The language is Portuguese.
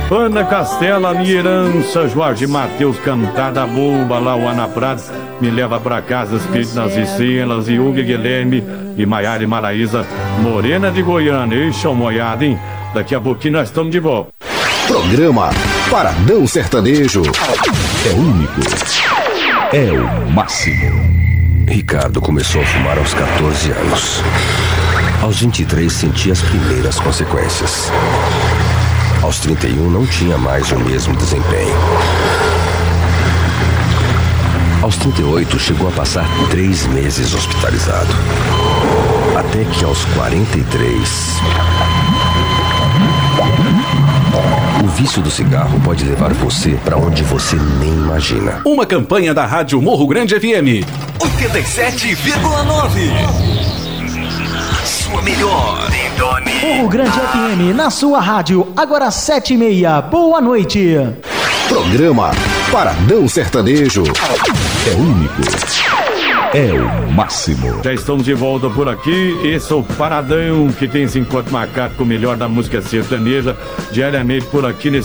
Ana Castela, minha herança, Jorge Mateus, Cantada Bomba, Lauana Prado, Me Leva Pra Casa, escrito nas estrelas, e Hugo Guilherme, e Maiara e Maraísa, Morena de Goiânia. Ixi, moiada, hein? Daqui a pouquinho nós estamos de volta. Programa Paradão Sertanejo. É único. É o máximo. Ricardo começou a fumar aos 14 anos. Aos 23 sentia as primeiras consequências. Aos 31 não tinha mais o mesmo desempenho. Aos 38 chegou a passar 3 meses hospitalizado. Até que aos 43... O vício do cigarro pode levar você para onde você nem imagina. Uma campanha da Rádio Morro Grande FM 87,9. Sua melhor. Morro Grande FM, na sua rádio, agora 7h30. Boa noite. Programa Paradão Sertanejo. É único. É o máximo. Já estamos de volta por aqui. Esse é o Paradão, que tem esse encontro marcado com o melhor da música sertaneja, diariamente por aqui nesse